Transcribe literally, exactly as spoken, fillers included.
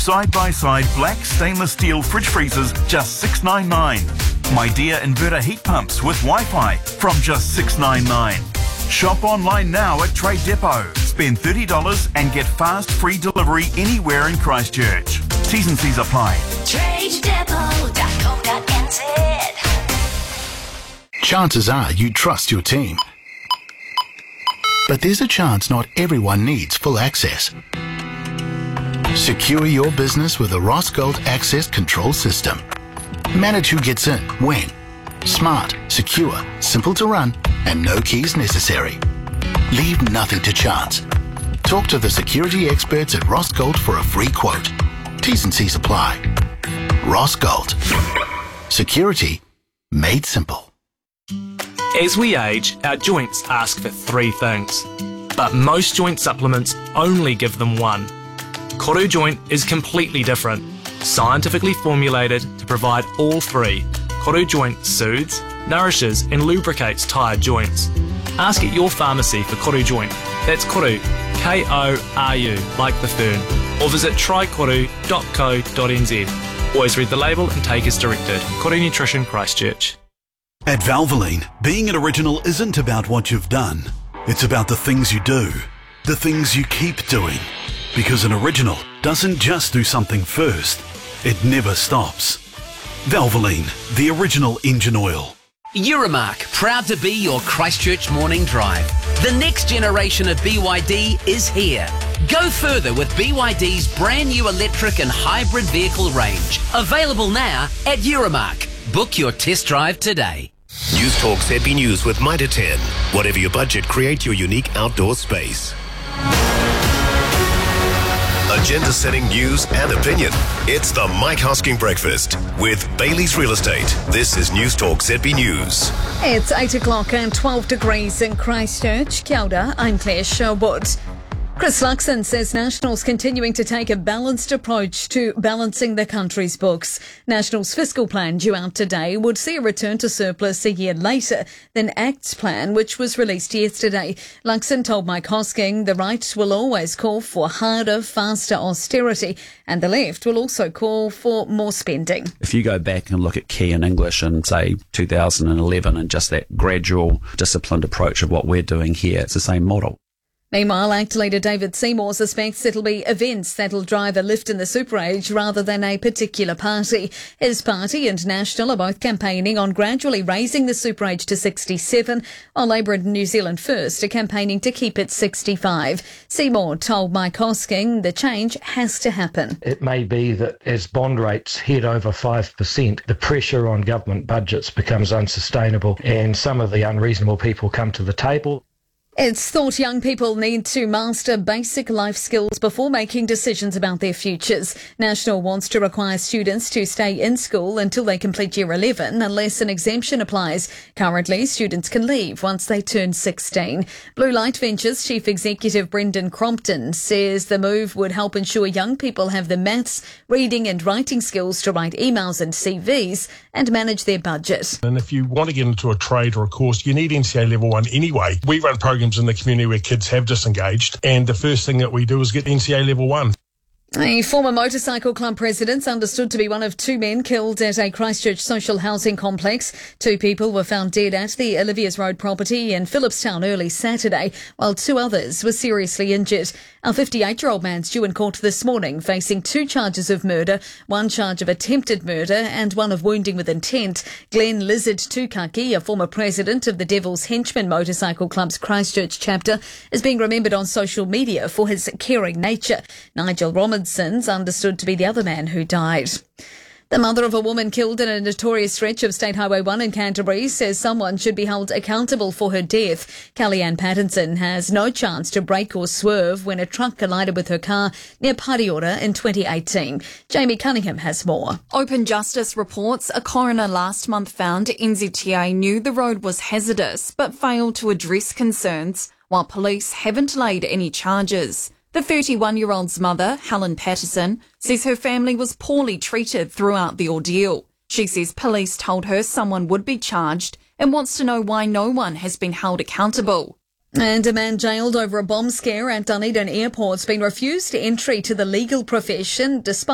side-by-side black stainless steel fridge freezers, just six dollars ninety-nine. My Dear inverter heat pumps with Wi-Fi from just six dollars ninety-nine. Shop online now at Trade Depot. Spend thirty dollars and get fast free delivery anywhere in Christchurch. T's and C's apply. trade depot dot co dot n z. Chances are you trust your team. But there's a chance not everyone needs full access. Secure your business with a Rossgold Access Control System. Manage who gets in, when. Smart, secure, simple to run, and no keys necessary. Leave nothing to chance. Talk to the security experts at Rossgold for a free quote. T's and C's apply. Rossgold. Security made simple. As we age, our joints ask for three things, but most joint supplements only give them one. Koru Joint is completely different, scientifically formulated to provide all three. Koru Joint soothes, nourishes and lubricates tired joints. Ask at your pharmacy for Koru Joint. That's Koru, K O R U, like the fern, or visit try koru dot co dot n z. Always read the label and take as directed. Koru Nutrition, Christchurch. At Valvoline, being an original isn't about what you've done. It's about the things you do, the things you keep doing. Because an original doesn't just do something first, it never stops. Valvoline, the original engine oil. Euromark, proud to be your Christchurch morning drive. The next generation of B Y D is here. Go further with B Y D's brand new electric and hybrid vehicle range. Available now at Euromark. Book your test drive today. News Talk Z B News with Mitre ten. Whatever your budget, create your unique outdoor space. Agenda-setting news and opinion. It's the Mike Hosking Breakfast with Bailey's Real Estate. This is News Talk Z B News. It's eight o'clock and twelve degrees in Christchurch. Kia ora, I'm Claire Sherwood. Chris Luxon says National's continuing to take a balanced approach to balancing the country's books. National's fiscal plan due out today would see a return to surplus a year later than ACT's plan, which was released yesterday. Luxon told Mike Hosking the right will always call for harder, faster austerity, and the left will also call for more spending. If you go back and look at Key in English in, say, two thousand eleven and just that gradual, disciplined approach of what we're doing here, it's the same model. Meanwhile, ACT leader David Seymour suspects it'll be events that'll drive a lift in the super age rather than a particular party. His party and National are both campaigning on gradually raising the super age to sixty-seven, while Labour and New Zealand First are campaigning to keep it sixty-five. Seymour told Mike Hosking the change has to happen. It may be that as bond rates head over five percent, the pressure on government budgets becomes unsustainable and some of the unreasonable people come to the table. It's thought young people need to master basic life skills before making decisions about their futures. National wants to require students to stay in school until they complete year eleven unless an exemption applies. Currently, students can leave once they turn sixteen. Blue Light Ventures Chief Executive Brendan Crompton says the move would help ensure young people have the maths, reading and writing skills to write emails and C Vs and manage their budget. And if you want to get into a trade or a course, you need N C A level one anyway. We run programs in the community where kids have disengaged, and the first thing that we do is get N C A level one. A former motorcycle club president understood to be one of two men killed at a Christchurch social housing complex. Two people were found dead at the Olivia's Road property in Phillipstown early Saturday, while two others were seriously injured. Our fifty-eight-year-old man's due in court this morning, facing two charges of murder, one charge of attempted murder and one of wounding with intent. Glenn Lizard Tukaki, a former president of the Devil's Henchman Motorcycle Club's Christchurch chapter, is being remembered on social media for his caring nature. Nigel Robinson's understood to be the other man who died. The mother of a woman killed in a notorious stretch of State Highway one in Canterbury says someone should be held accountable for her death. Kellyanne Pattinson has no chance to brake or swerve when a truck collided with her car near Pariora in twenty eighteen. Jamie Cunningham has more. Open Justice reports a coroner last month found N Z T A knew the road was hazardous but failed to address concerns, while police haven't laid any charges. The thirty-one-year-old's mother, Helen Patterson, says her family was poorly treated throughout the ordeal. She says police told her someone would be charged and wants to know why no one has been held accountable. And a man jailed over a bomb scare at Dunedin Airport's been refused entry to the legal profession despite